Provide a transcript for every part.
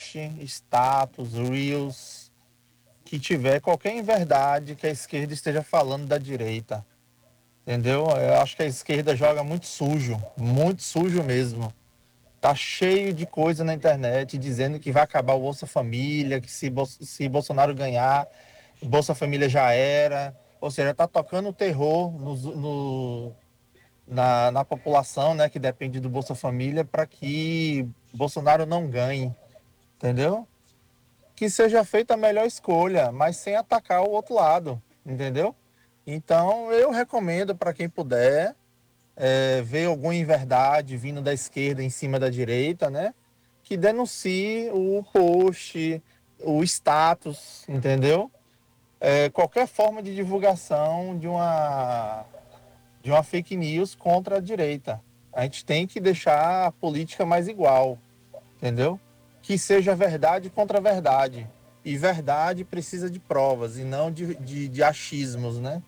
post, status, reels, que tiver qualquer inverdade que a esquerda esteja falando da direita. Entendeu? Eu acho que a esquerda joga muito sujo mesmo. Tá cheio de coisa na internet dizendo que vai acabar o Bolsa Família, que se Bolsonaro ganhar, o Bolsa Família já era. Ou seja, tá tocando terror na população, né, que depende do Bolsa Família, para que Bolsonaro não ganhe. Entendeu? Que seja feita a melhor escolha, mas sem atacar o outro lado. Entendeu? Então, eu recomendo para quem puder ver alguma inverdade vindo da esquerda em cima da direita, né? Que denuncie o post, o status, entendeu? Qualquer forma de divulgação de uma fake news contra a direita. A gente tem que deixar a política mais igual, entendeu? Que seja verdade contra verdade. E verdade precisa de provas e não de achismos, né?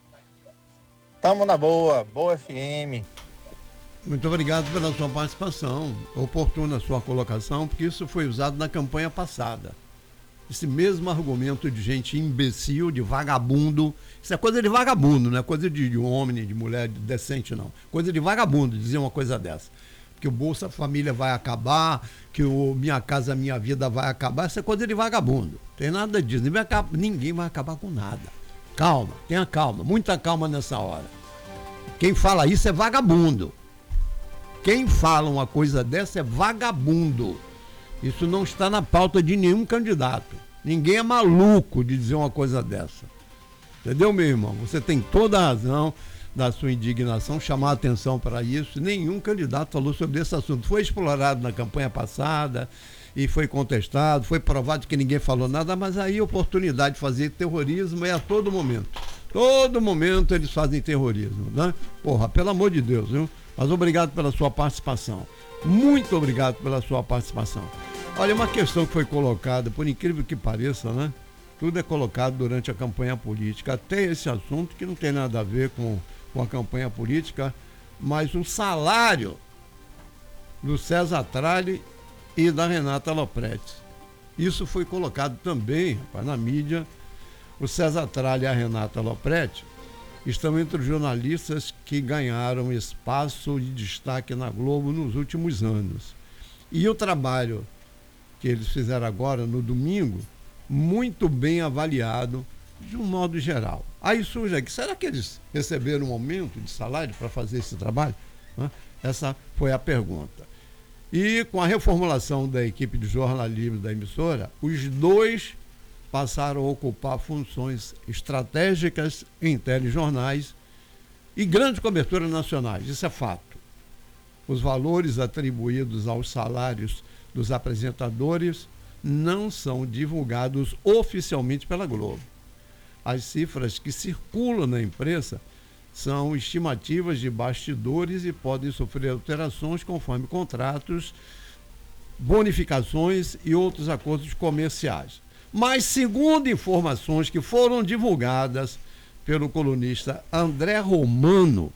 Tamo na boa, boa FM. Muito obrigado pela sua participação, oportuna a sua colocação, porque isso foi usado na campanha passada. Esse mesmo argumento de gente imbecil, de vagabundo, isso é coisa de vagabundo, não é coisa de homem, de mulher decente, não. Coisa de vagabundo dizer uma coisa dessa. Que o Bolsa Família vai acabar, que o Minha Casa Minha Vida vai acabar, isso é coisa de vagabundo. Tem nada disso, ninguém vai acabar com nada. Calma, tenha calma, muita calma nessa hora. Quem fala isso é vagabundo. Quem fala uma coisa dessa é vagabundo. Isso não está na pauta de nenhum candidato. Ninguém é maluco de dizer uma coisa dessa. Entendeu, meu irmão? Você tem toda a razão da sua indignação, chamar a atenção para isso. Nenhum candidato falou sobre esse assunto. Foi explorado na campanha passada e foi contestado, foi provado que ninguém falou nada, mas aí a oportunidade de fazer terrorismo é a todo momento. Todo momento eles fazem terrorismo, né? Porra, pelo amor de Deus, viu? Mas obrigado pela sua participação. Muito obrigado pela sua participação. Olha, uma questão que foi colocada, por incrível que pareça, né? Tudo é colocado durante a campanha política. Até esse assunto que não tem nada a ver com a campanha política, mas o salário do César Tralli e da Renata Lopretti. Isso foi colocado também, rapaz, na mídia. O César Tralli e a Renata Lopretti estão entre os jornalistas que ganharam espaço de destaque na Globo nos últimos anos. E o trabalho que eles fizeram agora, no domingo, muito bem avaliado, de um modo geral. Aí surge aqui, será que eles receberam um aumento de salário para fazer esse trabalho? Essa foi a pergunta. E com a reformulação da equipe de jornalismo da emissora, os dois passaram a ocupar funções estratégicas em telejornais e grandes coberturas nacionais, isso é fato. Os valores atribuídos aos salários dos apresentadores não são divulgados oficialmente pela Globo. As cifras que circulam na imprensa são estimativas de bastidores e podem sofrer alterações conforme contratos, bonificações e outros acordos comerciais. Mas, segundo informações que foram divulgadas pelo colunista André Romano,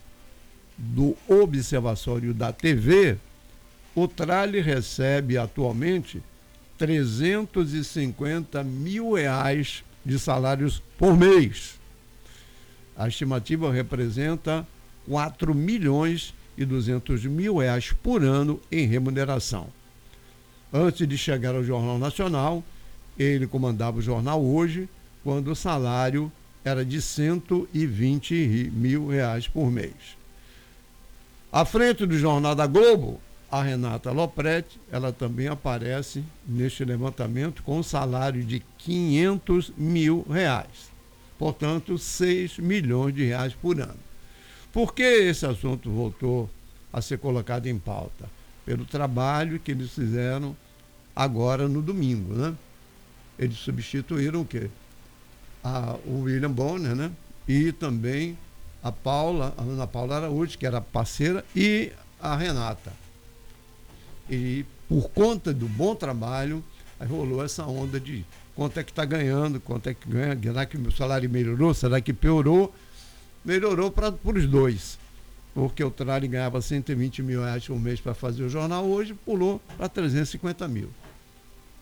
do Observatório da TV, o Tralli recebe atualmente R$350 mil de salários por mês. A estimativa representa R$4.200.000 por ano em remuneração. Antes de chegar ao Jornal Nacional, ele comandava o jornal Hoje, quando o salário era de R$120 mil por mês. À frente do Jornal da Globo, a Renata Lopretti, ela também aparece neste levantamento com um salário de R$500 mil. Portanto, R$6 milhões por ano. Por que esse assunto voltou a ser colocado em pauta? Pelo trabalho que eles fizeram agora no domingo, né? Eles substituíram o quê? O William Bonner, né? E também a Ana Paula Araújo, que era parceira, e a Renata. E por conta do bom trabalho, aí rolou essa onda de quanto é que está ganhando, quanto é que ganha, será que o salário melhorou, será que piorou? Melhorou para os dois, porque o Tralli ganhava R$120 mil por mês para fazer o jornal, hoje pulou para R$350 mil.